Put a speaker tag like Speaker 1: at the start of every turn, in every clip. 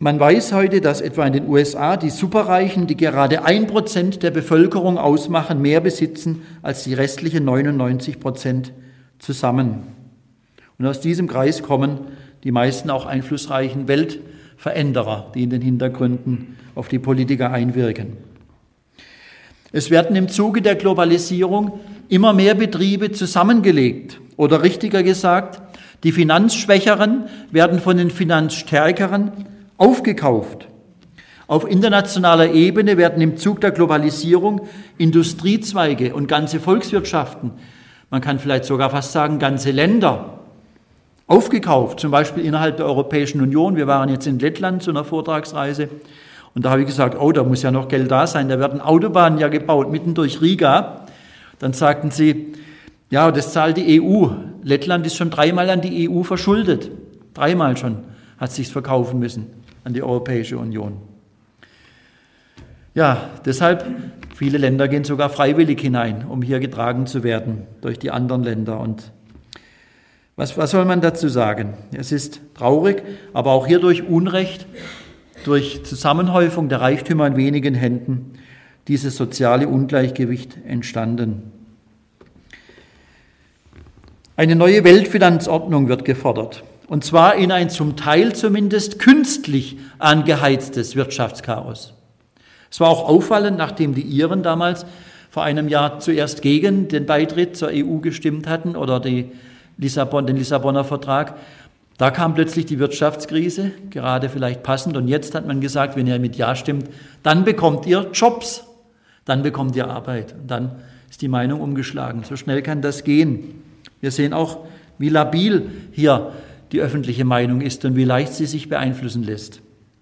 Speaker 1: Man weiß heute, dass etwa in den USA die Superreichen, die gerade 1% der Bevölkerung ausmachen, mehr besitzen als die restlichen 99% zusammen. Und aus diesem Kreis kommen die meisten auch einflussreichen Weltveränderer, die in den Hintergründen auf die Politiker einwirken. Es werden im Zuge der Globalisierung immer mehr Betriebe zusammengelegt. Oder richtiger gesagt, die Finanzschwächeren werden von den Finanzstärkeren aufgekauft. Auf internationaler Ebene werden im Zug der Globalisierung Industriezweige und ganze Volkswirtschaften, man kann vielleicht sogar fast sagen ganze Länder, aufgekauft, zum Beispiel innerhalb der Europäischen Union. Wir waren jetzt in Lettland zu einer Vortragsreise und da habe ich gesagt, da muss ja noch Geld da sein, da werden Autobahnen ja gebaut, mitten durch Riga. Dann sagten sie, ja, das zahlt die EU. Lettland ist schon 3-mal an die EU verschuldet. 3-mal schon hat es sich verkaufen müssen an die Europäische Union. Ja, deshalb, viele Länder gehen sogar freiwillig hinein, um hier getragen zu werden durch die anderen Länder. Und was soll man dazu sagen? Es ist traurig, aber auch hier durch Unrecht, durch Zusammenhäufung der Reichtümer in wenigen Händen, dieses soziale Ungleichgewicht entstanden. Eine neue Weltfinanzordnung wird gefordert, und zwar in ein zum Teil zumindest künstlich angeheiztes Wirtschaftschaos. Es war auch auffallend, nachdem die Iren damals vor einem Jahr zuerst gegen den Beitritt zur EU gestimmt hatten oder den Lissabonner Vertrag, da kam plötzlich die Wirtschaftskrise, gerade vielleicht passend, und jetzt hat man gesagt, wenn ihr mit Ja stimmt, dann bekommt ihr Jobs, dann bekommt ihr Arbeit. Und dann ist die Meinung umgeschlagen. So schnell kann das gehen. Wir sehen auch, wie labil hier die öffentliche Meinung ist und wie leicht sie sich beeinflussen lässt.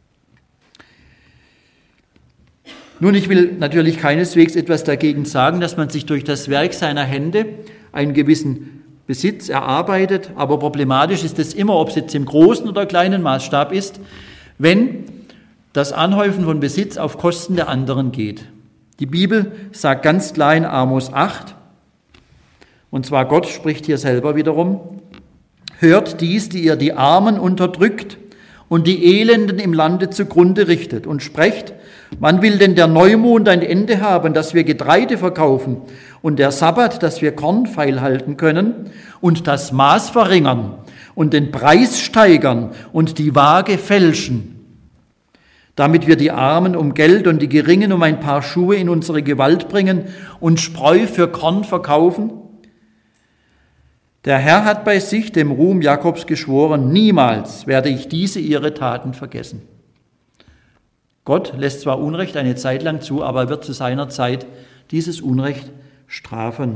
Speaker 1: Nun, ich will natürlich keineswegs etwas dagegen sagen, dass man sich durch das Werk seiner Hände einen gewissen Besitz erarbeitet, aber problematisch ist es immer, ob es jetzt im großen oder kleinen Maßstab ist, wenn das Anhäufen von Besitz auf Kosten der anderen geht. Die Bibel sagt ganz klar in Amos 8, und zwar Gott spricht hier selber wiederum, hört dies, die ihr die Armen unterdrückt und die Elenden im Lande zugrunde richtet, und sprecht, wann will denn der Neumond ein Ende haben, dass wir Getreide verkaufen, und der Sabbat, dass wir Korn feilhalten können, und das Maß verringern und den Preis steigern und die Waage fälschen, damit wir die Armen um Geld und die Geringen um ein paar Schuhe in unsere Gewalt bringen und Spreu für Korn verkaufen? Der Herr hat bei sich dem Ruhm Jakobs geschworen, niemals werde ich diese ihre Taten vergessen. Gott lässt zwar Unrecht eine Zeit lang zu, aber er wird zu seiner Zeit dieses Unrecht strafen.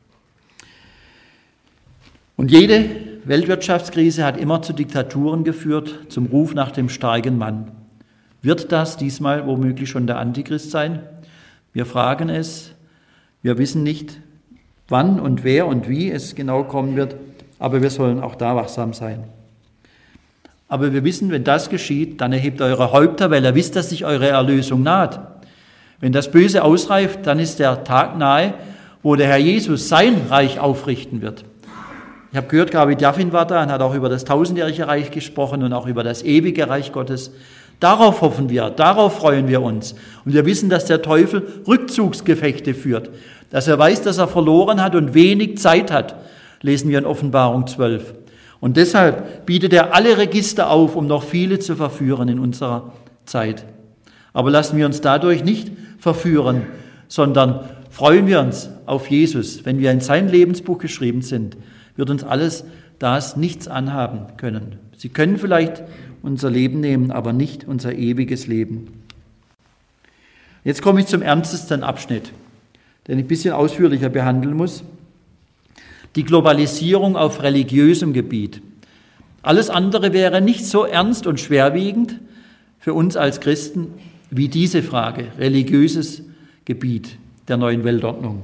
Speaker 1: Und jede Weltwirtschaftskrise hat immer zu Diktaturen geführt, zum Ruf nach dem starken Mann. Wird das diesmal womöglich schon der Antichrist sein? Wir fragen es, wir wissen nicht, wann und wer und wie es genau kommen wird, aber wir sollen auch da wachsam sein. Aber wir wissen, wenn das geschieht, dann erhebt eure Häupter, weil ihr wisst, dass sich eure Erlösung naht. Wenn das Böse ausreift, dann ist der Tag nahe, wo der Herr Jesus sein Reich aufrichten wird. Ich habe gehört, Gabi Jaffin war da und hat auch über das tausendjährige Reich gesprochen und auch über das ewige Reich Gottes. Darauf hoffen wir, darauf freuen wir uns. Und wir wissen, dass der Teufel Rückzugsgefechte führt, dass er weiß, dass er verloren hat und wenig Zeit hat, lesen wir in Offenbarung 12. Und deshalb bietet er alle Register auf, um noch viele zu verführen in unserer Zeit. Aber lassen wir uns dadurch nicht verführen, sondern freuen wir uns auf Jesus. Wenn wir in sein Lebensbuch geschrieben sind, wird uns alles das nichts anhaben können. Sie können vielleicht unser Leben nehmen, aber nicht unser ewiges Leben. Jetzt komme ich zum ernstesten Abschnitt, den ich ein bisschen ausführlicher behandeln muss. Die Globalisierung auf religiösem Gebiet. Alles andere wäre nicht so ernst und schwerwiegend für uns als Christen wie diese Frage, religiöses Gebiet der neuen Weltordnung.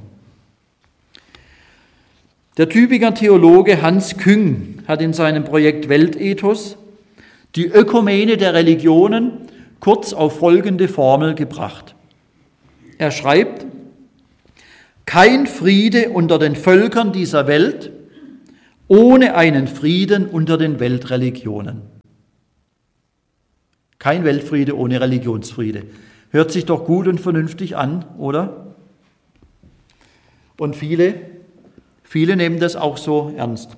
Speaker 1: Der Tübinger Theologe Hans Küng hat in seinem Projekt Weltethos die Ökumene der Religionen kurz auf folgende Formel gebracht. Er schreibt, kein Friede unter den Völkern dieser Welt ohne einen Frieden unter den Weltreligionen. Kein Weltfriede ohne Religionsfriede. Hört sich doch gut und vernünftig an, oder? Und viele nehmen das auch so ernst.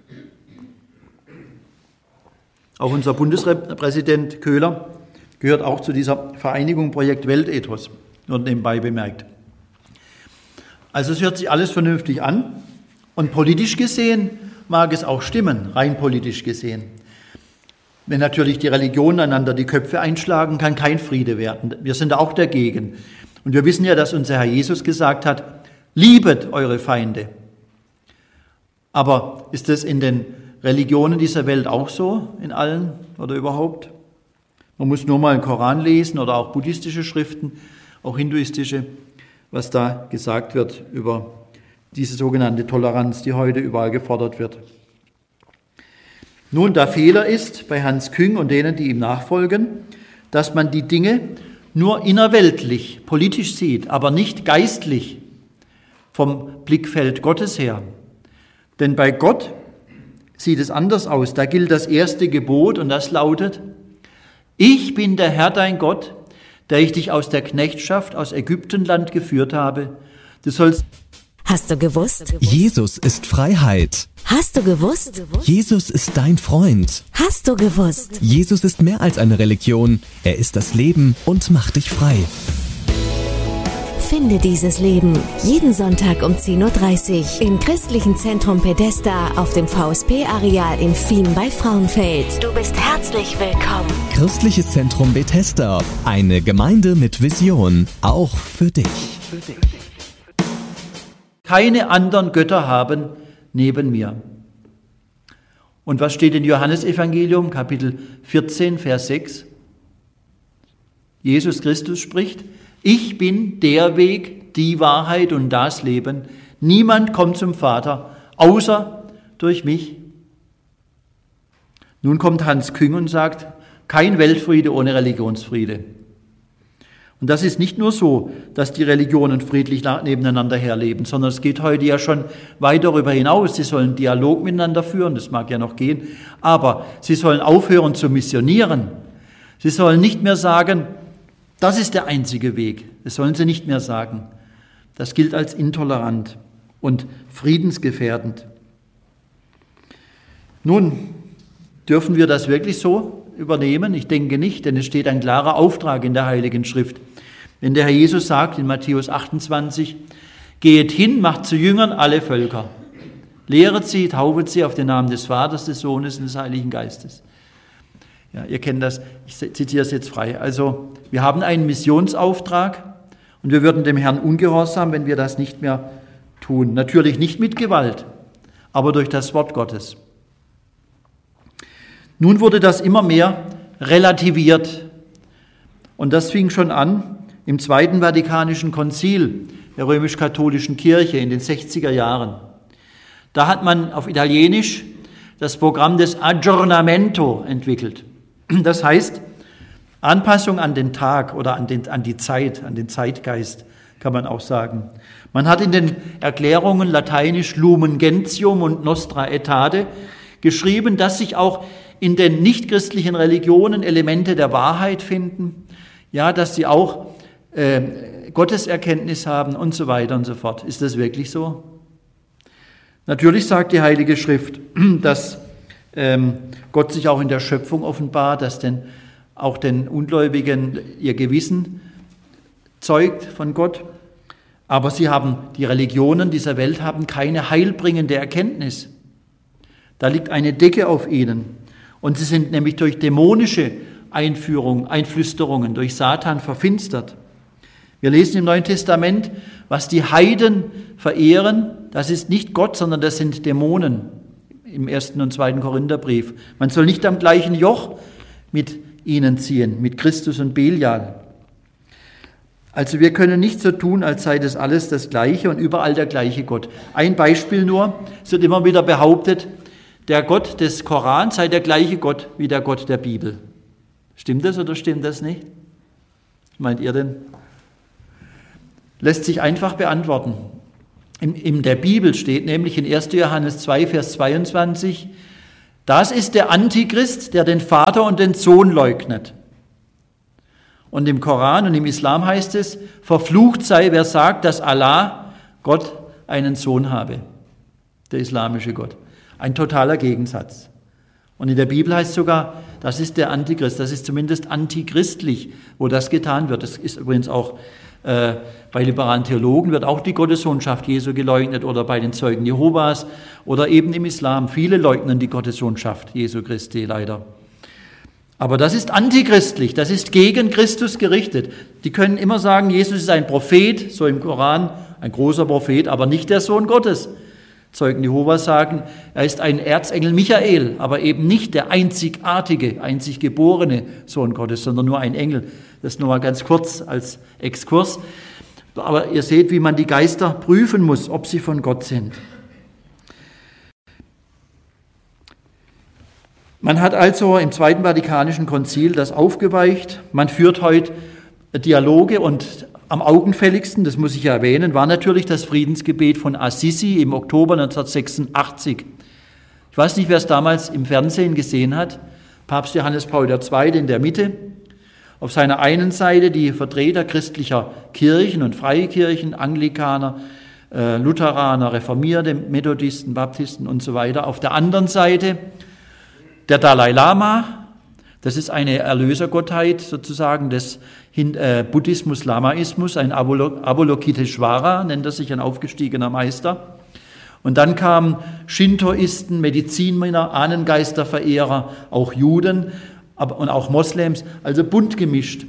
Speaker 1: Auch unser Bundespräsident Köhler gehört auch zu dieser Vereinigung Projekt Weltethos, nur nebenbei bemerkt. Also es hört sich alles vernünftig an und politisch gesehen mag es auch stimmen, rein politisch gesehen. Wenn natürlich die Religionen einander die Köpfe einschlagen, kann kein Friede werden. Wir sind auch dagegen. Und wir wissen ja, dass unser Herr Jesus gesagt hat, liebet eure Feinde. Aber ist das in den Religionen dieser Welt auch so, in allen oder überhaupt? Man muss nur mal den Koran lesen oder auch buddhistische Schriften, auch hinduistische, was da gesagt wird über diese sogenannte Toleranz, die heute überall gefordert wird. Nun, der Fehler ist bei Hans Küng und denen, die ihm nachfolgen, dass man die Dinge nur innerweltlich, politisch sieht, aber nicht geistlich vom Blickfeld Gottes her. Denn bei Gott sieht es anders aus. Da gilt das erste Gebot und das lautet, ich bin der Herr dein Gott, der ich dich aus der Knechtschaft, aus Ägyptenland geführt habe. Du sollst...
Speaker 2: Hast du gewusst?
Speaker 3: Jesus ist Freiheit.
Speaker 2: Hast du gewusst?
Speaker 3: Jesus ist dein Freund.
Speaker 2: Hast du gewusst?
Speaker 3: Jesus ist mehr als eine Religion. Er ist das Leben und macht dich frei.
Speaker 2: Finde dieses Leben jeden Sonntag um 10.30 Uhr im Christlichen Zentrum Pedesta auf dem VSP-Areal in Fien bei Frauenfeld. Du bist herzlich willkommen.
Speaker 3: Christliches Zentrum Bethesda. Eine Gemeinde mit Vision. Auch für dich.
Speaker 1: Keine anderen Götter haben neben mir. Und was steht in Johannesevangelium, Kapitel 14, Vers 6? Jesus Christus spricht, ich bin der Weg, die Wahrheit und das Leben. Niemand kommt zum Vater, außer durch mich. Nun kommt Hans Küng und sagt, kein Weltfriede ohne Religionsfriede. Und das ist nicht nur so, dass die Religionen friedlich nebeneinander herleben, sondern es geht heute ja schon weit darüber hinaus. Sie sollen einen Dialog miteinander führen, das mag ja noch gehen, aber sie sollen aufhören zu missionieren. Sie sollen nicht mehr sagen, das ist der einzige Weg. Das sollen sie nicht mehr sagen. Das gilt als intolerant und friedensgefährdend. Nun, dürfen wir das wirklich so übernehmen? Ich denke nicht, denn es steht ein klarer Auftrag in der Heiligen Schrift. Wenn der Herr Jesus sagt in Matthäus 28, geht hin, macht zu Jüngern alle Völker. Lehret sie, taufet sie auf den Namen des Vaters, des Sohnes und des Heiligen Geistes. Ja, ihr kennt das, ich zitiere es jetzt frei. Also, wir haben einen Missionsauftrag und wir würden dem Herrn ungehorsam, wenn wir das nicht mehr tun. Natürlich nicht mit Gewalt, aber durch das Wort Gottes. Nun wurde das immer mehr relativiert und das fing schon an im Zweiten Vatikanischen Konzil der römisch-katholischen Kirche in den 60er Jahren. Da hat man auf Italienisch das Programm des Aggiornamento entwickelt. Das heißt, Anpassung an den Tag oder an die Zeit, an den Zeitgeist, kann man auch sagen. Man hat in den Erklärungen lateinisch Lumen Gentium und Nostra Aetate geschrieben, dass sich auch in den nichtchristlichen Religionen Elemente der Wahrheit finden, ja, dass sie auch Gotteserkenntnis haben und so weiter und so fort. Ist das wirklich so? Natürlich sagt die Heilige Schrift, dass Gott sich auch in der Schöpfung offenbart, dass auch den Ungläubigen ihr Gewissen zeugt von Gott. Aber die Religionen dieser Welt haben keine heilbringende Erkenntnis. Da liegt eine Decke auf ihnen. Und sie sind nämlich durch dämonische Einflüsterungen, durch Satan verfinstert. Wir lesen im Neuen Testament, was die Heiden verehren, das ist nicht Gott, sondern das sind Dämonen im 1. und 2. Korintherbrief. Man soll nicht am gleichen Joch mit ihnen ziehen, mit Christus und Belial. Also wir können nicht so tun, als sei das alles das Gleiche und überall der gleiche Gott. Ein Beispiel nur, es wird immer wieder behauptet, der Gott des Korans sei der gleiche Gott wie der Gott der Bibel. Stimmt das oder stimmt das nicht? Was meint ihr denn? Lässt sich einfach beantworten. In der Bibel steht nämlich in 1. Johannes 2, Vers 22, das ist der Antichrist, der den Vater und den Sohn leugnet. Und im Koran und im Islam heißt es, verflucht sei, wer sagt, dass Allah, Gott, einen Sohn habe. Der islamische Gott. Ein totaler Gegensatz. Und in der Bibel heißt es sogar, das ist der Antichrist, das ist zumindest antichristlich, wo das getan wird. Das ist übrigens auch bei liberalen Theologen wird auch die Gottessohnschaft Jesu geleugnet oder bei den Zeugen Jehovas oder eben im Islam. Viele leugnen die Gottessohnschaft Jesu Christi leider. Aber das ist antichristlich, das ist gegen Christus gerichtet. Die können immer sagen, Jesus ist ein Prophet, so im Koran, ein großer Prophet, aber nicht der Sohn Gottes. Zeugen Jehovas sagen, er ist ein Erzengel Michael, aber eben nicht der einzigartige, einzig geborene Sohn Gottes, sondern nur ein Engel. Das nur mal ganz kurz als Exkurs. Aber ihr seht, wie man die Geister prüfen muss, ob sie von Gott sind. Man hat also im Zweiten Vatikanischen Konzil das aufgeweicht. Man führt heute Dialoge und am augenfälligsten, das muss ich ja erwähnen, war natürlich das Friedensgebet von Assisi im Oktober 1986. Ich weiß nicht, wer es damals im Fernsehen gesehen hat. Papst Johannes Paul II. In der Mitte. Auf seiner einen Seite die Vertreter christlicher Kirchen und freie Kirchen, Anglikaner, Lutheraner, Reformierte, Methodisten, Baptisten und so weiter. Auf der anderen Seite der Dalai Lama, das ist eine Erlösergottheit sozusagen des Buddhismus, Lamaismus, ein Avalokiteshvara, nennt er sich, ein aufgestiegener Meister. Und dann kamen Shintoisten, Medizinmänner, Ahnengeisterverehrer, auch Juden und auch Moslems, also bunt gemischt.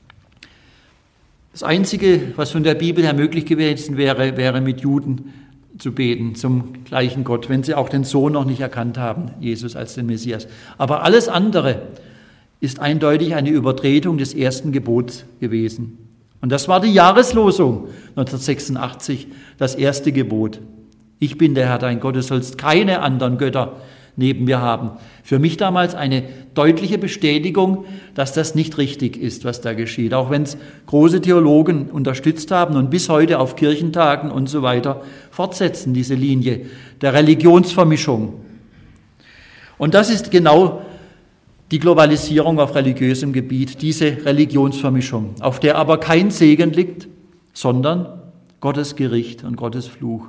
Speaker 1: Das Einzige, was von der Bibel her möglich gewesen wäre mit Juden zu beten zum gleichen Gott, wenn sie auch den Sohn noch nicht erkannt haben, Jesus als den Messias. Aber alles andere ist eindeutig eine Übertretung des ersten Gebots gewesen. Und das war die Jahreslosung 1986, das erste Gebot. Ich bin der Herr, dein Gott, du sollst keine anderen Götter neben mir haben. Für mich damals eine deutliche Bestätigung, dass das nicht richtig ist, was da geschieht. Auch wenn es große Theologen unterstützt haben und bis heute auf Kirchentagen und so weiter fortsetzen, diese Linie der Religionsvermischung. Und das ist genau die Globalisierung auf religiösem Gebiet, diese Religionsvermischung, auf der aber kein Segen liegt, sondern Gottes Gericht und Gottes Fluch.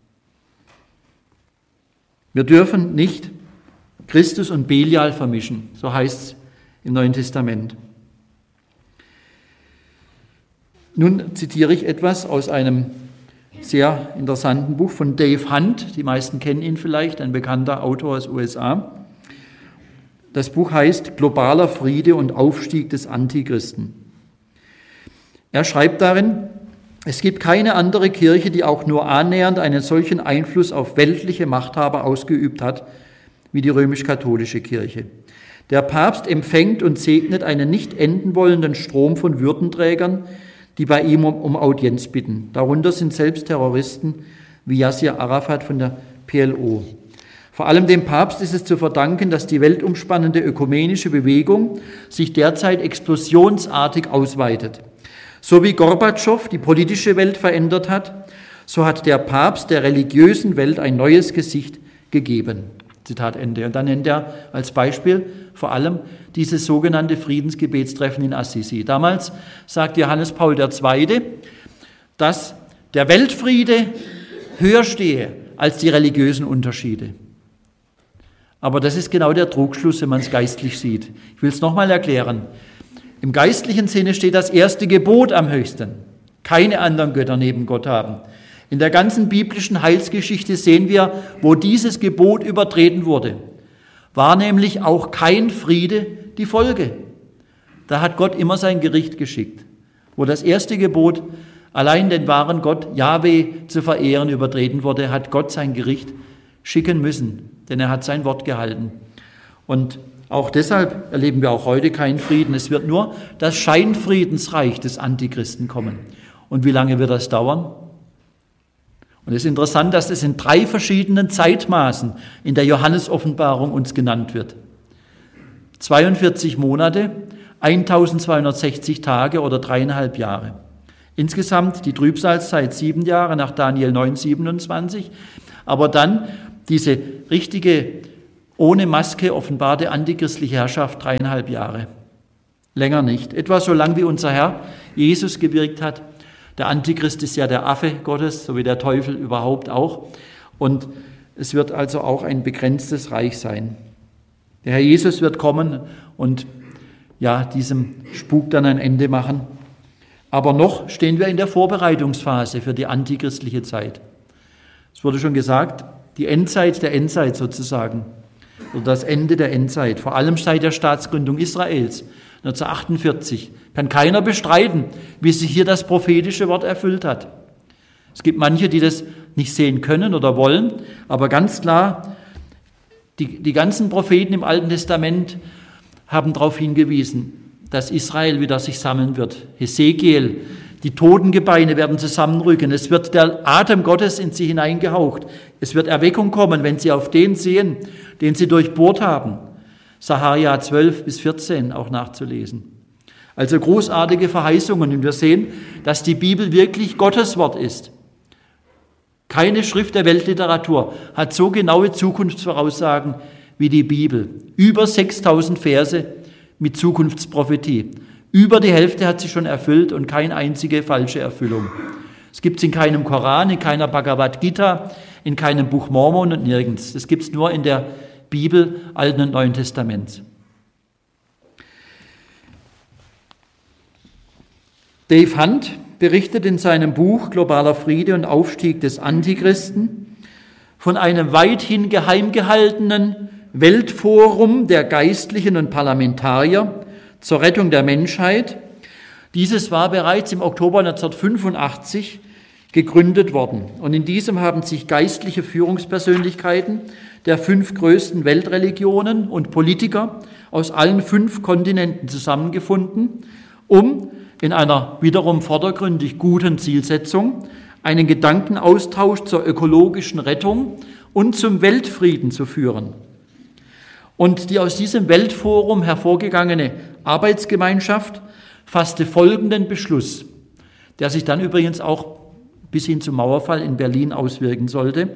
Speaker 1: Wir dürfen nicht Christus und Belial vermischen, so heißt es im Neuen Testament. Nun zitiere ich etwas aus einem sehr interessanten Buch von Dave Hunt, die meisten kennen ihn vielleicht, ein bekannter Autor aus USA. Das Buch heißt Globaler Friede und Aufstieg des Antichristen. Er schreibt darin, es gibt keine andere Kirche, die auch nur annähernd einen solchen Einfluss auf weltliche Machthaber ausgeübt hat, wie die römisch-katholische Kirche. Der Papst empfängt und segnet einen nicht enden wollenden Strom von Würdenträgern, die bei ihm um Audienz bitten. Darunter sind selbst Terroristen wie Yasser Arafat von der PLO. Vor allem dem Papst ist es zu verdanken, dass die weltumspannende ökumenische Bewegung sich derzeit explosionsartig ausweitet. So wie Gorbatschow die politische Welt verändert hat, so hat der Papst der religiösen Welt ein neues Gesicht gegeben. Zitat Ende. Und dann nennt er als Beispiel vor allem dieses sogenannte Friedensgebetstreffen in Assisi. Damals sagt Johannes Paul II., dass der Weltfriede höher stehe als die religiösen Unterschiede. Aber das ist genau der Trugschluss, wenn man es geistlich sieht. Ich will es nochmal erklären. Im geistlichen Sinne steht das erste Gebot am höchsten. Keine anderen Götter neben Gott haben. In der ganzen biblischen Heilsgeschichte sehen wir, wo dieses Gebot übertreten wurde. War nämlich auch kein Friede die Folge. Da hat Gott immer sein Gericht geschickt. Wo das erste Gebot, allein den wahren Gott, Jahwe, zu verehren, übertreten wurde, hat Gott sein Gericht schicken müssen, denn er hat sein Wort gehalten. Und auch deshalb erleben wir auch heute keinen Frieden. Es wird nur das Scheinfriedensreich des Antichristen kommen. Und wie lange wird das dauern? Und es ist interessant, dass es in 3 verschiedenen Zeitmaßen in der Johannes-Offenbarung uns genannt wird. 42 Monate, 1260 Tage oder 3,5 Jahre. Insgesamt die Trübsalzeit 7 Jahre nach Daniel 9,27. Aber dann diese richtige, ohne Maske offenbarte antichristliche Herrschaft 3,5 Jahre. länger nicht. Etwa so lang wie unser Herr Jesus gewirkt hat. Der Antichrist ist ja der Affe Gottes, so wie der Teufel überhaupt auch. Und es wird also auch ein begrenztes Reich sein. Der Herr Jesus wird kommen und ja, diesem Spuk dann ein Ende machen. Aber noch stehen wir in der Vorbereitungsphase für die antichristliche Zeit. Es wurde schon gesagt, die Endzeit der Endzeit sozusagen, oder das Ende der Endzeit, vor allem seit der Staatsgründung Israels 1948, kann keiner bestreiten, wie sich hier das prophetische Wort erfüllt hat. Es gibt manche, die das nicht sehen können oder wollen, aber ganz klar, die ganzen Propheten im Alten Testament haben darauf hingewiesen, dass Israel wieder sich sammeln wird. Hesekiel, die Totengebeine werden zusammenrücken. Es wird der Atem Gottes in sie hineingehaucht. Es wird Erweckung kommen, wenn sie auf den sehen, den sie durchbohrt haben. Sacharja 12-14 auch nachzulesen. Also großartige Verheißungen. Und wir sehen, dass die Bibel wirklich Gottes Wort ist. Keine Schrift der Weltliteratur hat so genaue Zukunftsvoraussagen wie die Bibel. Über 6000 Verse mit Zukunftsprophetie. Über die Hälfte hat sie schon erfüllt und keine einzige falsche Erfüllung. Es gibt es in keinem Koran, in keiner Bhagavad Gita, in keinem Buch Mormon und nirgends. Es gibt es nur in der Bibel, Alten und Neuen Testaments. Dave Hunt berichtet in seinem Buch Globaler Friede und Aufstieg des Antichristen von einem weithin geheim gehaltenen Weltforum der Geistlichen und Parlamentarier zur Rettung der Menschheit. Dieses war bereits im Oktober 1985 gegründet worden. Und in diesem haben sich geistliche Führungspersönlichkeiten der 5 größten Weltreligionen und Politiker aus allen 5 Kontinenten zusammengefunden, um in einer wiederum vordergründig guten Zielsetzung einen Gedankenaustausch zur ökologischen Rettung und zum Weltfrieden zu führen. Und die aus diesem Weltforum hervorgegangene Arbeitsgemeinschaft fasste folgenden Beschluss, der sich dann übrigens auch bis hin zum Mauerfall in Berlin auswirken sollte.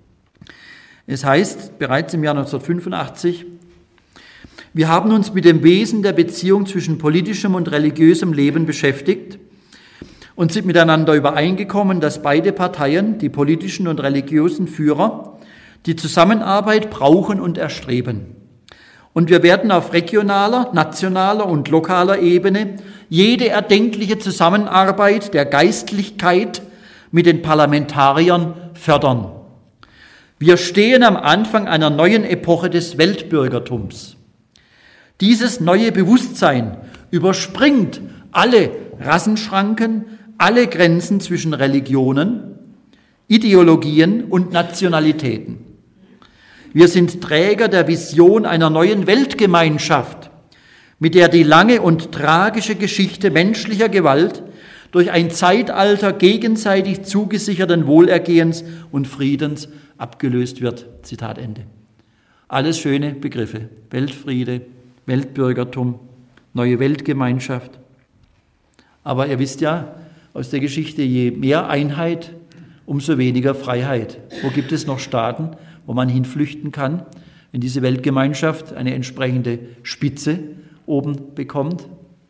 Speaker 1: Es heißt bereits im Jahr 1985, wir haben uns mit dem Wesen der Beziehung zwischen politischem und religiösem Leben beschäftigt und sind miteinander übereingekommen, dass beide Parteien, die politischen und religiösen Führer, die Zusammenarbeit brauchen und erstreben. Und wir werden auf regionaler, nationaler und lokaler Ebene jede erdenkliche Zusammenarbeit der Geistlichkeit mit den Parlamentariern fördern. Wir stehen am Anfang einer neuen Epoche des Weltbürgertums. Dieses neue Bewusstsein überspringt alle Rassenschranken, alle Grenzen zwischen Religionen, Ideologien und Nationalitäten. Wir sind Träger der Vision einer neuen Weltgemeinschaft, mit der die lange und tragische Geschichte menschlicher Gewalt durch ein Zeitalter gegenseitig zugesicherten Wohlergehens und Friedens abgelöst wird. Zitat Ende. Alles schöne Begriffe. Weltfriede, Weltbürgertum, neue Weltgemeinschaft. Aber ihr wisst ja aus der Geschichte, je mehr Einheit, umso weniger Freiheit. Wo gibt es noch Staaten, wo man hinflüchten kann, wenn diese Weltgemeinschaft eine entsprechende Spitze oben bekommt?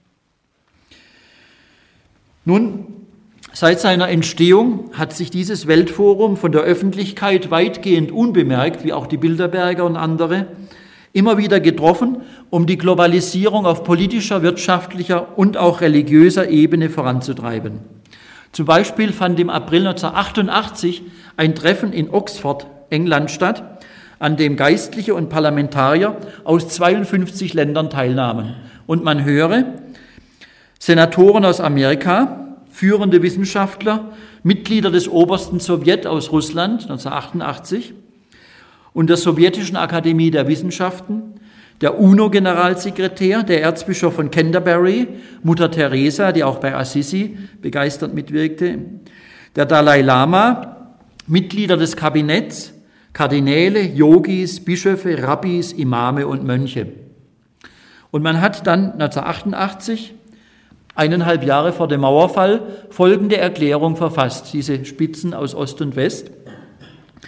Speaker 1: Nun, seit seiner Entstehung hat sich dieses Weltforum von der Öffentlichkeit weitgehend unbemerkt, wie auch die Bilderberger und andere, immer wieder getroffen, um die Globalisierung auf politischer, wirtschaftlicher und auch religiöser Ebene voranzutreiben. Zum Beispiel fand im April 1988 ein Treffen in Oxford, England, statt, an dem Geistliche und Parlamentarier aus 52 Ländern teilnahmen. Und man höre, Senatoren aus Amerika, führende Wissenschaftler, Mitglieder des obersten Sowjet aus Russland 1988 und der Sowjetischen Akademie der Wissenschaften, der UNO-Generalsekretär, der Erzbischof von Canterbury, Mutter Teresa, die auch bei Assisi begeistert mitwirkte, der Dalai Lama, Mitglieder des Kabinetts, Kardinäle, Yogis, Bischöfe, Rabbis, Imame und Mönche. Und man hat dann 1988, 1,5 Jahre vor dem Mauerfall, folgende Erklärung verfasst, diese Spitzen aus Ost und West.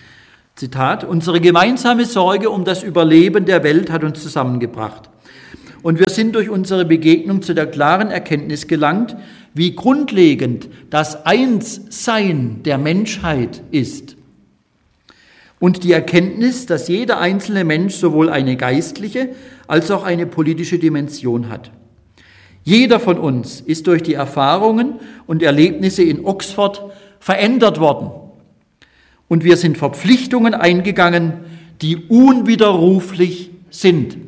Speaker 1: Zitat: Unsere gemeinsame Sorge um das Überleben der Welt hat uns zusammengebracht. Und wir sind durch unsere Begegnung zu der klaren Erkenntnis gelangt, wie grundlegend das Einssein der Menschheit ist. Und die Erkenntnis, dass jeder einzelne Mensch sowohl eine geistliche als auch eine politische Dimension hat. Jeder von uns ist durch die Erfahrungen und Erlebnisse in Oxford verändert worden. Und wir sind Verpflichtungen eingegangen, die unwiderruflich sind.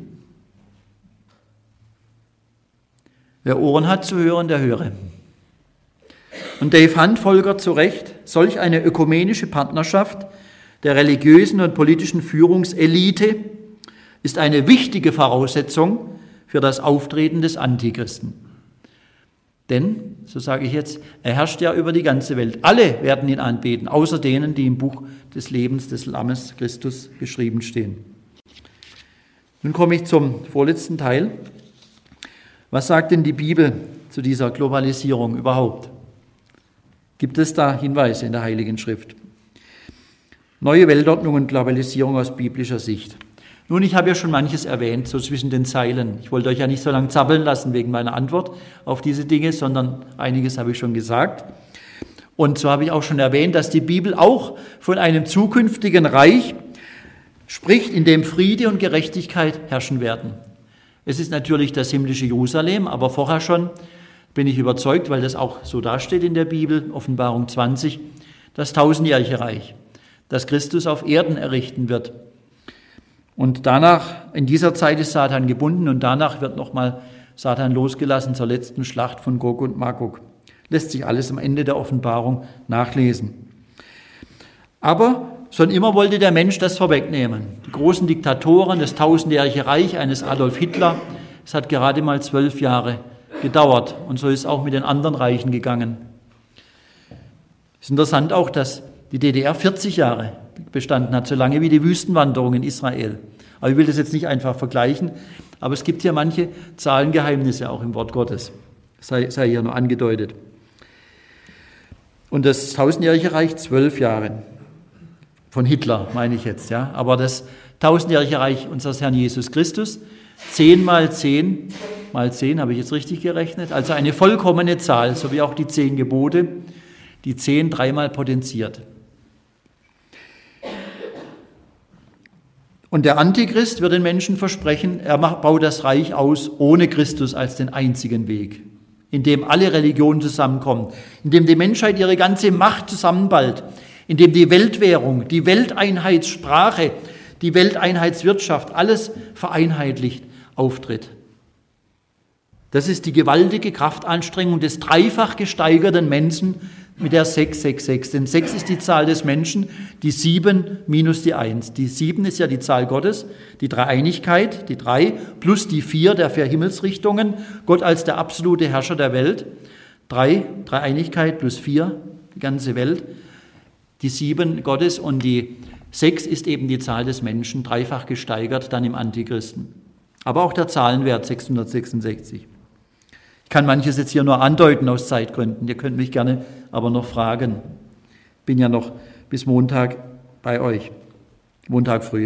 Speaker 1: Wer Ohren hat zu hören, der höre. Und Dave Hunt folgert zu Recht, solch eine ökumenische Partnerschaft der religiösen und politischen Führungselite ist eine wichtige Voraussetzung für das Auftreten des Antichristen. Denn, so sage ich jetzt, er herrscht ja über die ganze Welt. Alle werden ihn anbeten, außer denen, die im Buch des Lebens des Lammes Christus geschrieben stehen. Nun komme ich zum vorletzten Teil. Was sagt denn die Bibel zu dieser Globalisierung überhaupt? Gibt es da Hinweise in der Heiligen Schrift? Neue Weltordnung und Globalisierung aus biblischer Sicht. Nun, ich habe ja schon manches erwähnt, so zwischen den Zeilen. Ich wollte euch ja nicht so lange zappeln lassen wegen meiner Antwort auf diese Dinge, sondern einiges habe ich schon gesagt. Und so habe ich auch schon erwähnt, dass die Bibel auch von einem zukünftigen Reich spricht, in dem Friede und Gerechtigkeit herrschen werden. Es ist natürlich das himmlische Jerusalem, aber vorher schon bin ich überzeugt, weil das auch so dasteht in der Bibel, Offenbarung 20, das tausendjährige Reich, das Christus auf Erden errichten wird. Und danach, in dieser Zeit ist Satan gebunden und danach wird nochmal Satan losgelassen zur letzten Schlacht von Gog und Magog. Lässt sich alles am Ende der Offenbarung nachlesen. Aber schon immer wollte der Mensch das vorwegnehmen. Die großen Diktatoren, das tausendjährige Reich eines Adolf Hitler, es hat gerade mal 12 Jahre gedauert. Und so ist es auch mit den anderen Reichen gegangen. Es ist interessant auch, dass die DDR 40 Jahre bestanden hat, so lange wie die Wüstenwanderung in Israel. Aber ich will das jetzt nicht einfach vergleichen, aber es gibt hier manche Zahlengeheimnisse auch im Wort Gottes. Sei hier nur angedeutet. Und das tausendjährige Reich 12 Jahre. Von Hitler meine ich jetzt, ja. Aber das tausendjährige Reich unseres Herrn Jesus Christus, 10 mal 10 mal 10, habe ich jetzt richtig gerechnet, also eine vollkommene Zahl, so wie auch die 10 Gebote, die 10 dreimal potenziert. Und der Antichrist wird den Menschen versprechen, er baut das Reich aus ohne Christus als den einzigen Weg, in dem alle Religionen zusammenkommen, in dem die Menschheit ihre ganze Macht zusammenballt, in dem die Weltwährung, die Welteinheitssprache, die Welteinheitswirtschaft, alles vereinheitlicht auftritt. Das ist die gewaltige Kraftanstrengung des dreifach gesteigerten Menschen mit der 666. Denn 6 ist die Zahl des Menschen, die 7 minus die 1. Die 7 ist ja die Zahl Gottes, die Dreieinigkeit, die 3 plus die 4 der 4 Himmelsrichtungen, Gott als der absolute Herrscher der Welt. 3, Dreieinigkeit plus 4, die ganze Welt. Die 7 Gottes und die 6 ist eben die Zahl des Menschen, dreifach gesteigert dann im Antichristen. Aber auch der Zahlenwert 666. Ich kann manches jetzt hier nur andeuten aus Zeitgründen. Ihr könnt mich gerne aber noch fragen. Bin ja noch bis Montag bei euch. Montag früh.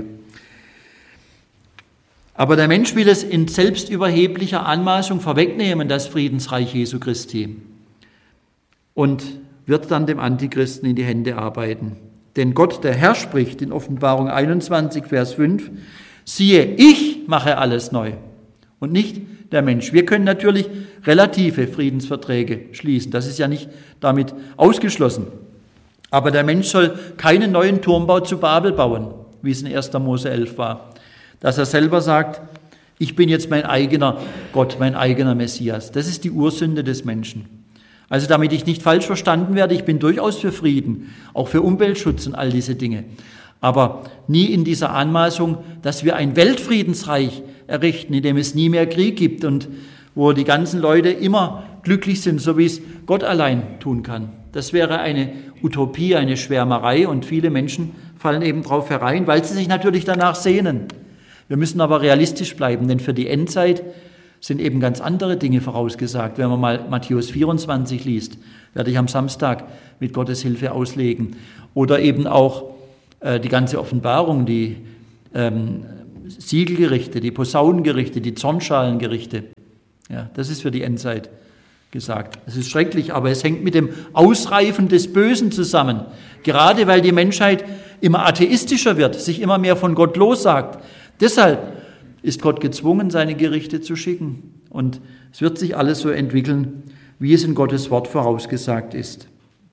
Speaker 1: Aber der Mensch will es in selbstüberheblicher Anmaßung vorwegnehmen, das Friedensreich Jesu Christi. Und wird dann dem Antichristen in die Hände arbeiten. Denn Gott, der Herr, spricht in Offenbarung 21, Vers 5, siehe, ich mache alles neu und nicht der Mensch. Wir können natürlich relative Friedensverträge schließen. Das ist ja nicht damit ausgeschlossen. Aber der Mensch soll keinen neuen Turmbau zu Babel bauen, wie es in 1. Mose 11 war. Dass er selber sagt, ich bin jetzt mein eigener Gott, mein eigener Messias. Das ist die Ursünde des Menschen. Also damit ich nicht falsch verstanden werde, ich bin durchaus für Frieden, auch für Umweltschutz und all diese Dinge. Aber nie in dieser Anmaßung, dass wir ein Weltfriedensreich errichten, in dem es nie mehr Krieg gibt und wo die ganzen Leute immer glücklich sind, so wie es Gott allein tun kann. Das wäre eine Utopie, eine Schwärmerei und viele Menschen fallen eben drauf herein, weil sie sich natürlich danach sehnen. Wir müssen aber realistisch bleiben, denn für die Endzeit sind eben ganz andere Dinge vorausgesagt. Wenn man mal Matthäus 24 liest, werde ich am Samstag mit Gottes Hilfe auslegen. Oder eben auch die ganze Offenbarung, die Siegelgerichte, die Posaunengerichte, die Zornschalengerichte. Ja, das ist für die Endzeit gesagt. Es ist schrecklich, aber es hängt mit dem Ausreifen des Bösen zusammen. Gerade weil die Menschheit immer atheistischer wird, sich immer mehr von Gott lossagt. Deshalb ist Gott gezwungen, seine Gerichte zu schicken. Und es wird sich alles so entwickeln, wie es in Gottes Wort vorausgesagt ist.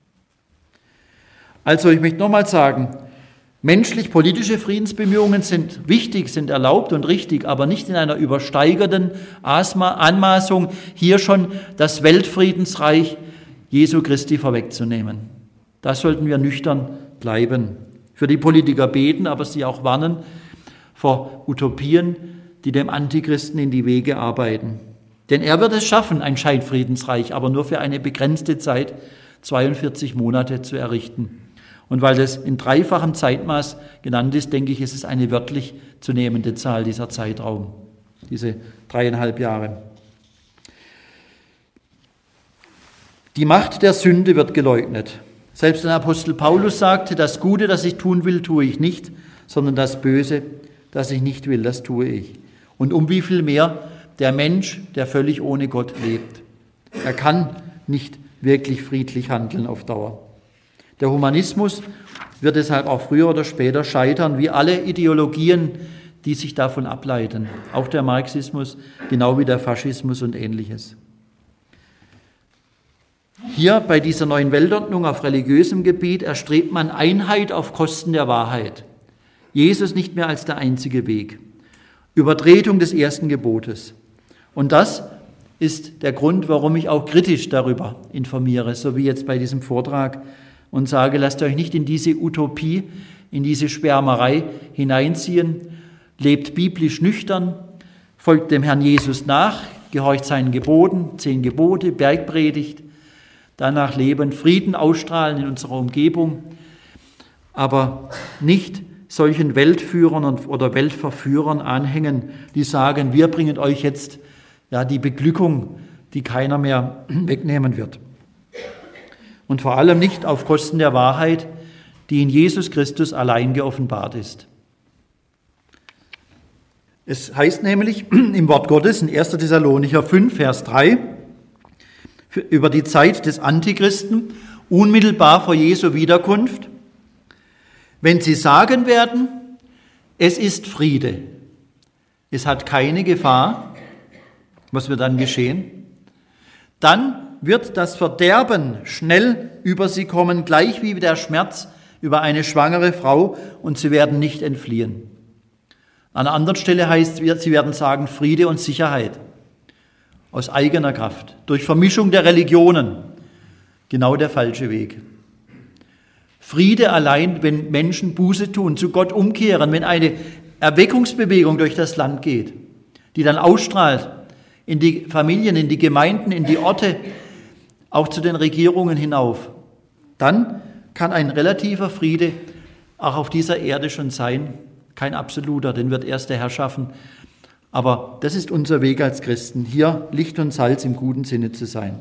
Speaker 1: Also ich möchte nochmal sagen, menschlich-politische Friedensbemühungen sind wichtig, sind erlaubt und richtig, aber nicht in einer übersteigerten Anmaßung, hier schon das Weltfriedensreich Jesu Christi vorwegzunehmen. Da sollten wir nüchtern bleiben. Für die Politiker beten, aber sie auch warnen vor Utopien, die dem Antichristen in die Wege arbeiten. Denn er wird es schaffen, ein Scheinfriedensreich, aber nur für eine begrenzte Zeit, 42 Monate zu errichten. Und weil das in dreifachem Zeitmaß genannt ist, denke ich, ist es eine wörtlich zu nehmende Zahl, dieser Zeitraum, diese 3,5 Jahre. Die Macht der Sünde wird geleugnet. Selbst der Apostel Paulus sagte, das Gute, das ich tun will, tue ich nicht, sondern das Böse, das ich nicht will, das tue ich. Und um wie viel mehr der Mensch, der völlig ohne Gott lebt. Er kann nicht wirklich friedlich handeln auf Dauer. Der Humanismus wird deshalb auch früher oder später scheitern, wie alle Ideologien, die sich davon ableiten. Auch der Marxismus, genau wie der Faschismus und Ähnliches. Hier bei dieser neuen Weltordnung auf religiösem Gebiet erstrebt man Einheit auf Kosten der Wahrheit. Jesus nicht mehr als der einzige Weg. Übertretung des ersten Gebotes. Und das ist der Grund, warum ich auch kritisch darüber informiere, so wie jetzt bei diesem Vortrag, und sage, lasst euch nicht in diese Utopie, in diese Schwärmerei hineinziehen, lebt biblisch nüchtern, folgt dem Herrn Jesus nach, gehorcht seinen Geboten, 10 Gebote, Bergpredigt, danach leben, Frieden ausstrahlen in unserer Umgebung, aber nicht solchen Weltführern oder Weltverführern anhängen, die sagen, wir bringen euch jetzt die Beglückung, die keiner mehr wegnehmen wird. Und vor allem nicht auf Kosten der Wahrheit, die in Jesus Christus allein geoffenbart ist. Es heißt nämlich im Wort Gottes in 1. Thessalonicher 5, Vers 3, über die Zeit des Antichristen, unmittelbar vor Jesu Wiederkunft, wenn sie sagen werden, es ist Friede, es hat keine Gefahr, was wird dann geschehen? Dann wird das Verderben schnell über sie kommen, gleich wie der Schmerz über eine schwangere Frau, und sie werden nicht entfliehen. An einer anderen Stelle heißt es, sie werden sagen Friede und Sicherheit aus eigener Kraft, durch Vermischung der Religionen, genau der falsche Weg. Friede allein, wenn Menschen Buße tun, zu Gott umkehren, wenn eine Erweckungsbewegung durch das Land geht, die dann ausstrahlt in die Familien, in die Gemeinden, in die Orte, auch zu den Regierungen hinauf. Dann kann ein relativer Friede auch auf dieser Erde schon sein, kein absoluter, den wird erst der Herr schaffen. Aber das ist unser Weg als Christen, hier Licht und Salz im guten Sinne zu sein.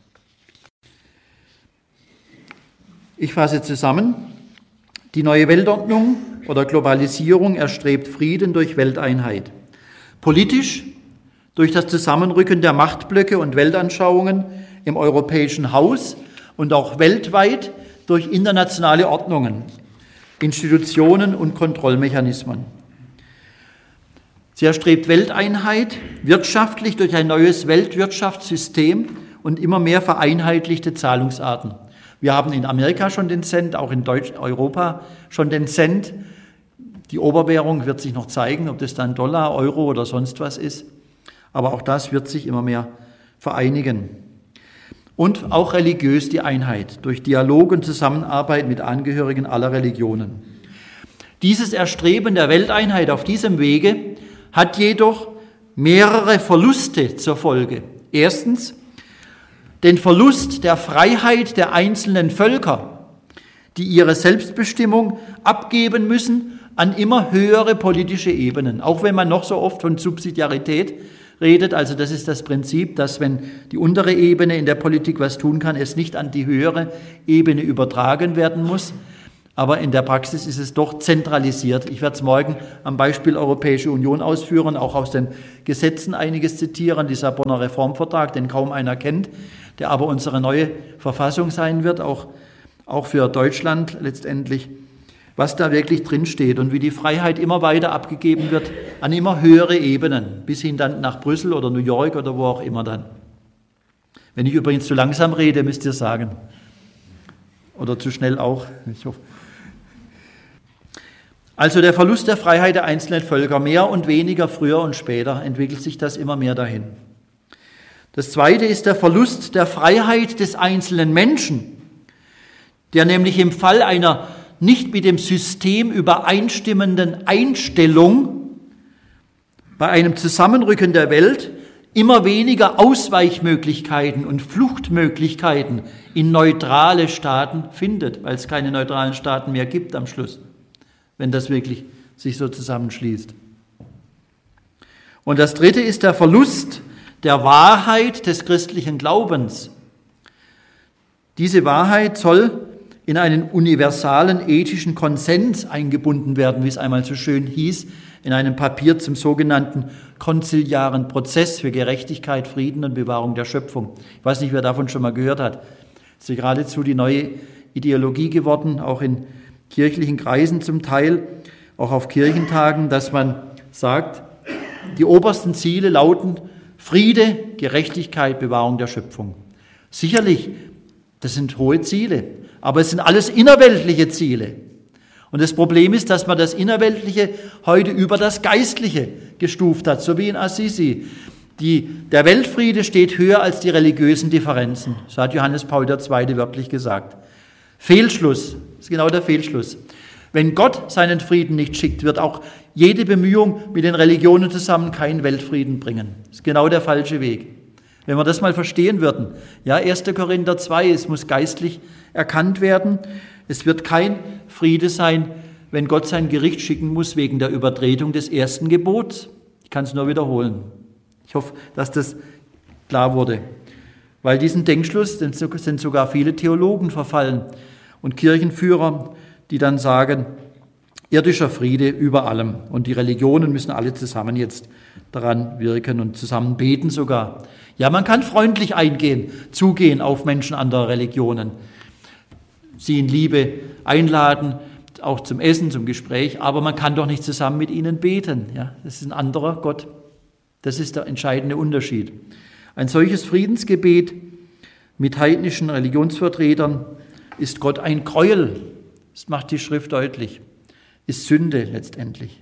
Speaker 1: Ich fasse zusammen. Die neue Weltordnung oder Globalisierung erstrebt Frieden durch Welteinheit. Politisch durch das Zusammenrücken der Machtblöcke und Weltanschauungen im europäischen Haus und auch weltweit durch internationale Ordnungen, Institutionen und Kontrollmechanismen. Sie erstrebt Welteinheit, wirtschaftlich durch ein neues Weltwirtschaftssystem und immer mehr vereinheitlichte Zahlungsarten. Wir haben in Amerika schon den Cent, auch in Europa schon den Cent. Die Oberwährung wird sich noch zeigen, ob das dann Dollar, Euro oder sonst was ist. Aber auch das wird sich immer mehr vereinigen. Und auch religiös die Einheit, durch Dialog und Zusammenarbeit mit Angehörigen aller Religionen. Dieses Erstreben der Welteinheit auf diesem Wege hat jedoch mehrere Verluste zur Folge. Erstens, den Verlust der Freiheit der einzelnen Völker, die ihre Selbstbestimmung abgeben müssen an immer höhere politische Ebenen. Auch wenn man noch so oft von Subsidiarität redet, also das ist das Prinzip, dass wenn die untere Ebene in der Politik was tun kann, es nicht an die höhere Ebene übertragen werden muss. aber in der Praxis ist es doch zentralisiert. Ich werde es morgen am Beispiel Europäische Union ausführen, auch aus den Gesetzen einiges zitieren, dieser Bonner Reformvertrag, den kaum einer kennt, der aber unsere neue Verfassung sein wird, auch für Deutschland letztendlich, was da wirklich drinsteht und wie die Freiheit immer weiter abgegeben wird an immer höhere Ebenen, bis hin dann nach Brüssel oder New York oder wo auch immer dann. Wenn ich übrigens zu langsam rede, müsst ihr sagen. Oder zu schnell auch. Ich hoffe. Also der Verlust der Freiheit der einzelnen Völker, mehr und weniger, früher und später, entwickelt sich das immer mehr dahin. Das Zweite ist der Verlust der Freiheit des einzelnen Menschen, der nämlich im Fall einer nicht mit dem System übereinstimmenden Einstellung bei einem Zusammenrücken der Welt immer weniger Ausweichmöglichkeiten und Fluchtmöglichkeiten in neutrale Staaten findet, weil es keine neutralen Staaten mehr gibt am Schluss, wenn das wirklich sich so zusammenschließt. Und das Dritte ist der Verlust der Wahrheit des christlichen Glaubens. Diese Wahrheit soll in einen universalen ethischen Konsens eingebunden werden, wie es einmal so schön hieß, in einem Papier zum sogenannten konziliaren Prozess für Gerechtigkeit, Frieden und Bewahrung der Schöpfung. Ich weiß nicht, wer davon schon mal gehört hat. Es ist geradezu die neue Ideologie geworden, auch in kirchlichen Kreisen zum Teil, auch auf Kirchentagen, dass man sagt, die obersten Ziele lauten Friede, Gerechtigkeit, Bewahrung der Schöpfung. Sicherlich, das sind hohe Ziele, aber es sind alles innerweltliche Ziele. Und das Problem ist, dass man das Innerweltliche heute über das Geistliche gestuft hat, so wie in Assisi. Der Weltfriede steht höher als die religiösen Differenzen, so hat Johannes Paul II. Wörtlich gesagt. Fehlschluss, das ist genau der Fehlschluss. Wenn Gott seinen Frieden nicht schickt, wird auch jede Bemühung mit den Religionen zusammen keinen Weltfrieden bringen. Das ist genau der falsche Weg. Wenn wir das mal verstehen würden, ja, 1. Korinther 2, es muss geistlich erkannt werden, es wird kein Friede sein, wenn Gott sein Gericht schicken muss wegen der Übertretung des ersten Gebots. Ich kann es nur wiederholen. Ich hoffe, dass das klar wurde. Weil diesen Denkschluss sind sogar viele Theologen verfallen und Kirchenführer, die dann sagen, irdischer Friede über allem. Und die Religionen müssen alle zusammen jetzt daran wirken und zusammen beten sogar. Ja, man kann freundlich zugehen auf Menschen anderer Religionen. Sie in Liebe einladen, auch zum Essen, zum Gespräch, aber man kann doch nicht zusammen mit ihnen beten. Ja, das ist ein anderer Gott. Das ist der entscheidende Unterschied. Ein solches Friedensgebet mit heidnischen Religionsvertretern ist Gott ein Gräuel. Das macht die Schrift deutlich. Ist Sünde letztendlich.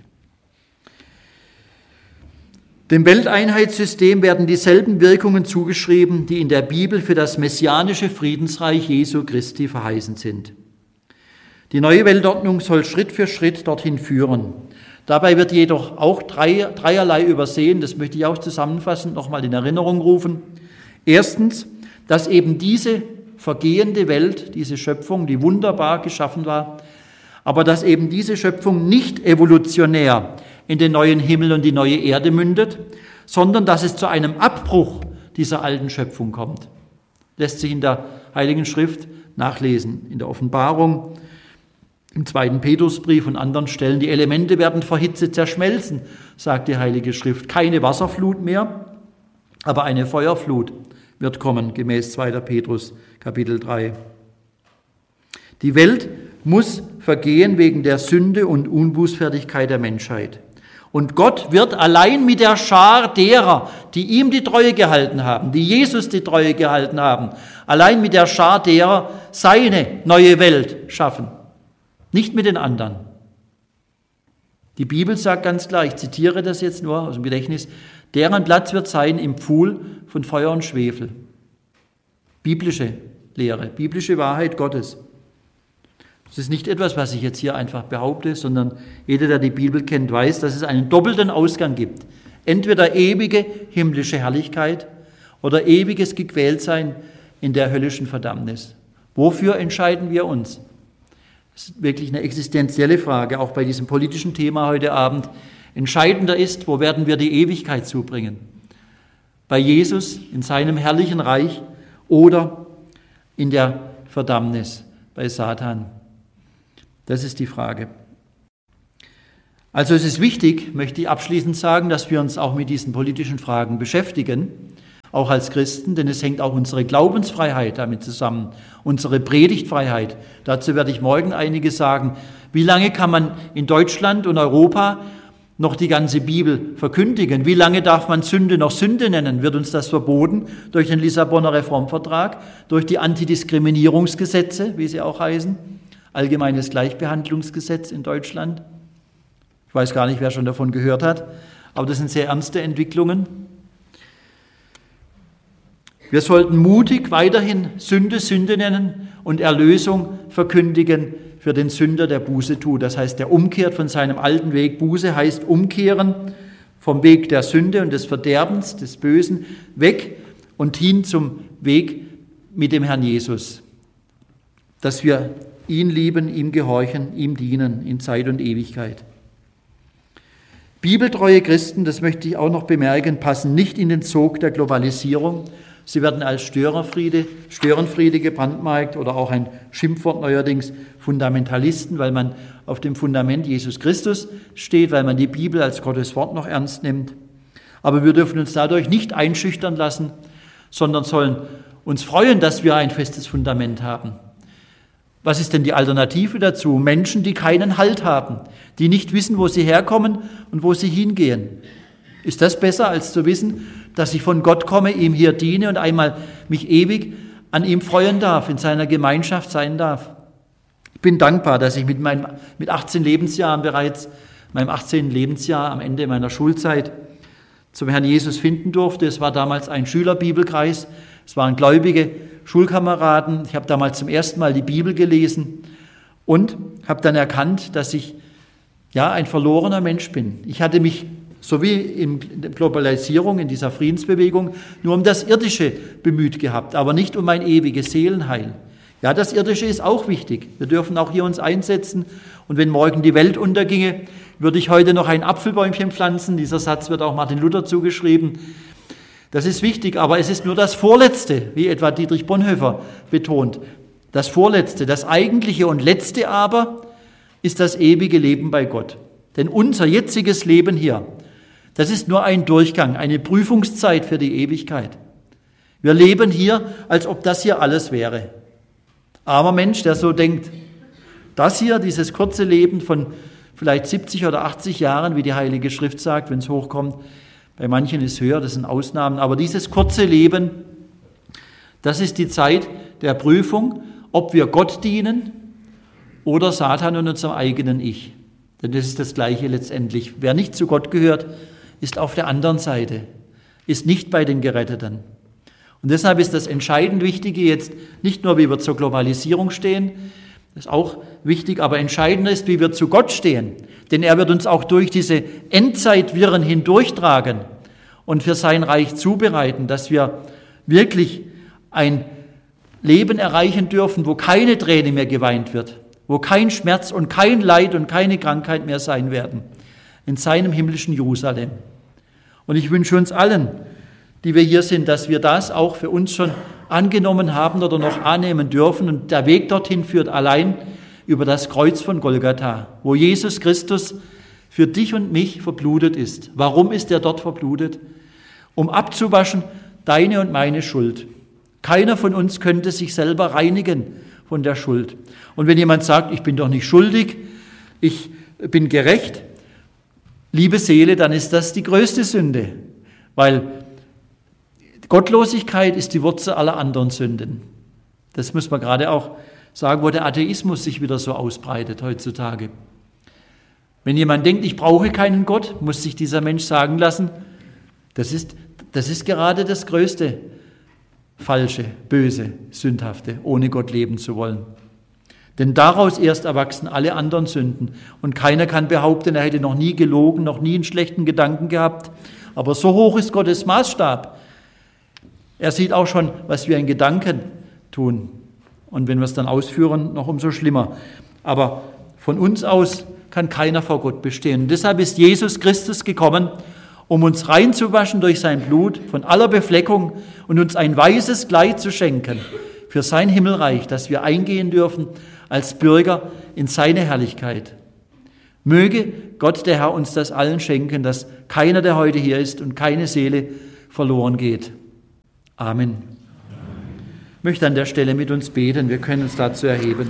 Speaker 1: Dem Welteinheitssystem werden dieselben Wirkungen zugeschrieben, die in der Bibel für das messianische Friedensreich Jesu Christi verheißen sind. Die neue Weltordnung soll Schritt für Schritt dorthin führen. Dabei wird jedoch auch dreierlei übersehen, das möchte ich auch zusammenfassend nochmal in Erinnerung rufen. Erstens, dass eben diese vergehende Welt, diese Schöpfung, die wunderbar geschaffen war, aber dass eben diese Schöpfung nicht evolutionär in den neuen Himmel und die neue Erde mündet, sondern dass es zu einem Abbruch dieser alten Schöpfung kommt. Lässt sich in der Heiligen Schrift nachlesen, in der Offenbarung, im 2. Petrusbrief und anderen Stellen. Die Elemente werden vor Hitze zerschmelzen, sagt die Heilige Schrift. Keine Wasserflut mehr, aber eine Feuerflut wird kommen, gemäß 2. Petrus, Kapitel 3. Die Welt muss vergehen wegen der Sünde und Unbußfertigkeit der Menschheit. Und Gott wird allein mit der Schar derer, die ihm die Treue gehalten haben, die Jesus die Treue gehalten haben, allein mit der Schar derer seine neue Welt schaffen. Nicht mit den anderen. Die Bibel sagt ganz klar, ich zitiere das jetzt nur aus dem Gedächtnis, deren Platz wird sein im Pfuhl von Feuer und Schwefel. Biblische Lehre, biblische Wahrheit Gottes. Das ist nicht etwas, was ich jetzt hier einfach behaupte, sondern jeder, der die Bibel kennt, weiß, dass es einen doppelten Ausgang gibt. Entweder ewige himmlische Herrlichkeit oder ewiges Gequältsein in der höllischen Verdammnis. Wofür entscheiden wir uns? Das ist wirklich eine existenzielle Frage, auch bei diesem politischen Thema heute Abend. Entscheidender ist, wo werden wir die Ewigkeit zubringen? Bei Jesus in seinem herrlichen Reich oder in der Verdammnis bei Satan? Das ist die Frage. Also es ist wichtig, möchte ich abschließend sagen, dass wir uns auch mit diesen politischen Fragen beschäftigen, auch als Christen, denn es hängt auch unsere Glaubensfreiheit damit zusammen, unsere Predigtfreiheit. Dazu werde ich morgen einiges sagen. Wie lange kann man in Deutschland und Europa noch die ganze Bibel verkündigen? Wie lange darf man Sünde noch Sünde nennen? Wird uns das verboten durch den Lissabonner Reformvertrag, durch die Antidiskriminierungsgesetze, wie sie auch heißen, Allgemeines Gleichbehandlungsgesetz in Deutschland? Ich weiß gar nicht, wer schon davon gehört hat, aber das sind sehr ernste Entwicklungen. Wir sollten mutig weiterhin Sünde Sünde nennen und Erlösung verkündigen für den Sünder, der Buße tut. Das heißt, der umkehrt von seinem alten Weg. Buße heißt umkehren vom Weg der Sünde und des Verderbens, des Bösen, weg und hin zum Weg mit dem Herrn Jesus. Dass wir ihn lieben, ihm gehorchen, ihm dienen in Zeit und Ewigkeit. Bibeltreue Christen, das möchte ich auch noch bemerken, passen nicht in den Sog der Globalisierung. Sie werden als Störenfriede gebrandmarkt oder auch ein Schimpfwort neuerdings Fundamentalisten, weil man auf dem Fundament Jesus Christus steht, weil man die Bibel als Gottes Wort noch ernst nimmt. Aber wir dürfen uns dadurch nicht einschüchtern lassen, sondern sollen uns freuen, dass wir ein festes Fundament haben. Was ist denn die Alternative dazu? Menschen, die keinen Halt haben, die nicht wissen, wo sie herkommen und wo sie hingehen. Ist das besser, als zu wissen, dass ich von Gott komme, ihm hier diene und einmal mich ewig an ihm freuen darf, in seiner Gemeinschaft sein darf? Ich bin dankbar, dass ich mit 18 Lebensjahren bereits, meinem 18. Lebensjahr am Ende meiner Schulzeit zum Herrn Jesus finden durfte. Es war damals ein Schülerbibelkreis, es waren gläubige Schulkameraden. Ich habe damals zum ersten Mal die Bibel gelesen und habe dann erkannt, dass ich ein verlorener Mensch bin. Ich hatte mich, so wie in der Globalisierung, in dieser Friedensbewegung, nur um das Irdische bemüht gehabt, aber nicht um mein ewiges Seelenheil. Ja, das Irdische ist auch wichtig. Wir dürfen auch hier uns einsetzen. Und wenn morgen die Welt unterginge, würde ich heute noch ein Apfelbäumchen pflanzen. Dieser Satz wird auch Martin Luther zugeschrieben. Das ist wichtig, aber es ist nur das Vorletzte, wie etwa Dietrich Bonhoeffer betont. Das Vorletzte, das Eigentliche und Letzte aber ist das ewige Leben bei Gott. Denn unser jetziges Leben hier, das ist nur ein Durchgang, eine Prüfungszeit für die Ewigkeit. Wir leben hier, als ob das hier alles wäre. Armer Mensch, der so denkt, das hier, dieses kurze Leben von vielleicht 70 oder 80 Jahren, wie die Heilige Schrift sagt, wenn es hochkommt, bei manchen ist es höher, das sind Ausnahmen, aber dieses kurze Leben, das ist die Zeit der Prüfung, ob wir Gott dienen oder Satan und unserem eigenen Ich. Denn das ist das Gleiche letztendlich. Wer nicht zu Gott gehört, ist auf der anderen Seite, ist nicht bei den Geretteten. Und deshalb ist das entscheidend Wichtige jetzt nicht nur, wie wir zur Globalisierung stehen, das ist auch wichtig, aber entscheidender ist, wie wir zu Gott stehen. Denn er wird uns auch durch diese Endzeitwirren hindurchtragen und für sein Reich zubereiten, dass wir wirklich ein Leben erreichen dürfen, wo keine Träne mehr geweint wird, wo kein Schmerz und kein Leid und keine Krankheit mehr sein werden, in seinem himmlischen Jerusalem. Und ich wünsche uns allen, die wir hier sind, dass wir das auch für uns schon angenommen haben oder noch annehmen dürfen. Und der Weg dorthin führt allein über das Kreuz von Golgatha, wo Jesus Christus für dich und mich verblutet ist. Warum ist er dort verblutet? Um abzuwaschen deine und meine Schuld. Keiner von uns könnte sich selber reinigen von der Schuld. Und wenn jemand sagt, ich bin doch nicht schuldig, ich bin gerecht, liebe Seele, dann ist das die größte Sünde, weil Gottlosigkeit ist die Wurzel aller anderen Sünden. Das muss man gerade auch sagen, wo der Atheismus sich wieder so ausbreitet heutzutage. Wenn jemand denkt, ich brauche keinen Gott, muss sich dieser Mensch sagen lassen, das ist gerade das größte Falsche, Böse, Sündhafte, ohne Gott leben zu wollen. Denn daraus erst erwachsen alle anderen Sünden. Und keiner kann behaupten, er hätte noch nie gelogen, noch nie einen schlechten Gedanken gehabt. Aber so hoch ist Gottes Maßstab. Er sieht auch schon, was wir in Gedanken tun. Und wenn wir es dann ausführen, noch umso schlimmer. Aber von uns aus kann keiner vor Gott bestehen. Und deshalb ist Jesus Christus gekommen, um uns reinzuwaschen durch sein Blut von aller Befleckung und uns ein weißes Kleid zu schenken für sein Himmelreich, dass wir eingehen dürfen als Bürger in seine Herrlichkeit. Möge Gott, der Herr, uns das allen schenken, dass keiner, der heute hier ist und keine Seele verloren geht. Amen. Ich möchte an der Stelle mit uns beten. Wir können uns dazu erheben.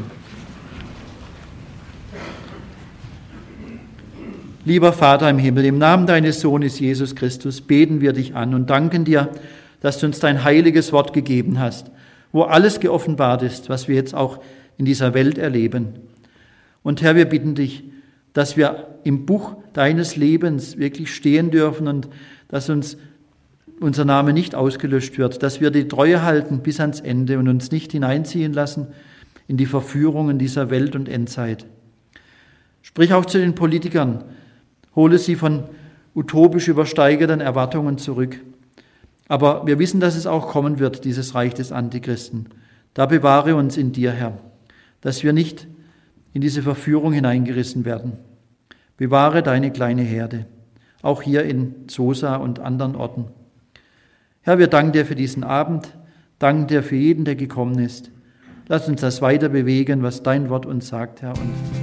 Speaker 1: Lieber Vater im Himmel, im Namen deines Sohnes Jesus Christus beten wir dich an und danken dir, dass du uns dein heiliges Wort gegeben hast, wo alles geoffenbart ist, was wir jetzt auch in dieser Welt erleben. Und Herr, wir bitten dich, dass wir im Buch deines Lebens wirklich stehen dürfen und dass uns unser Name nicht ausgelöscht wird, dass wir die Treue halten bis ans Ende und uns nicht hineinziehen lassen in die Verführungen dieser Welt und Endzeit. Sprich auch zu den Politikern, hole sie von utopisch übersteigenden Erwartungen zurück. Aber wir wissen, dass es auch kommen wird, dieses Reich des Antichristen. Da bewahre uns in dir, Herr, dass wir nicht in diese Verführung hineingerissen werden. Bewahre deine kleine Herde, auch hier in Zosa und anderen Orten. Herr, wir danken dir für diesen Abend, danken dir für jeden, der gekommen ist. Lass uns das weiter bewegen, was dein Wort uns sagt, Herr, und